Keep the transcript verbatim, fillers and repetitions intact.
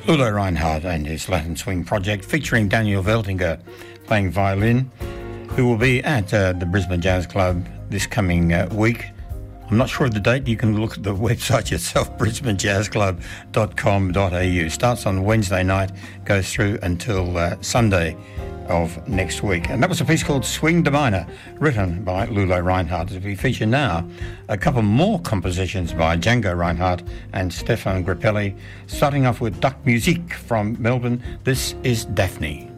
Udo Reinhardt and his Latin Swing project, featuring Daniel Veltinger playing violin, who will be at uh, the Brisbane Jazz Club this coming uh, week. I'm not sure of the date. You can look at the website yourself, brisbane jazz club dot com dot a u. Starts on Wednesday night, goes through until uh, Sunday of next week. And that was a piece called Swing de Minor, written by Ludo Reinhardt. As we feature now a couple more compositions by Django Reinhardt and Stefan Grappelli, starting off with Duck Music from Melbourne. This is Daphne.